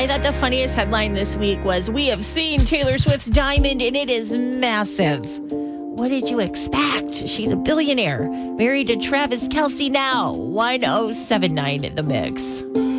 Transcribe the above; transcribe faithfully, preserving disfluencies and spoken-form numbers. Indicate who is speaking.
Speaker 1: I thought the funniest headline this week was, "We have seen Taylor Swift's diamond and it is massive." What did you expect? She's a billionaire, married to Travis Kelce now. one oh seven nine in the mix.